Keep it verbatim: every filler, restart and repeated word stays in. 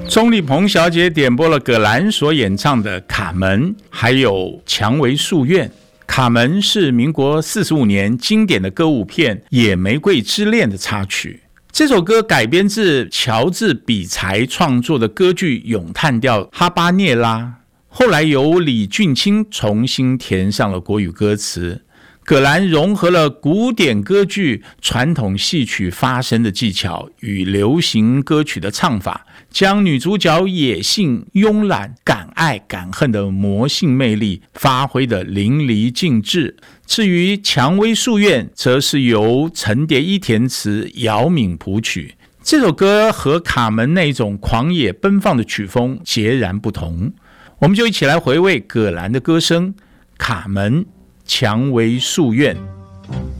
钟丽萍小姐点播了葛兰所演唱的《卡门》，还有《蔷薇树院》。《卡门》是民国四十五年经典的歌舞片《野玫瑰之恋》的插曲。这首歌改编自乔治比才创作的歌剧《咏叹调哈巴涅拉》，后来由李俊清重新填上了国语歌词。葛兰融合了古典歌剧传统戏曲发声的技巧与流行歌曲的唱法，将女主角野性、慵懒、敢爱敢恨的魔性魅力发挥得淋漓尽致。至于《蔷薇树院》则是由陈蝶衣填词，姚敏谱曲。这首歌和卡门那种狂野奔放的曲风截然不同。我们就一起来回味葛兰的歌声，卡门《蔷薇树院》。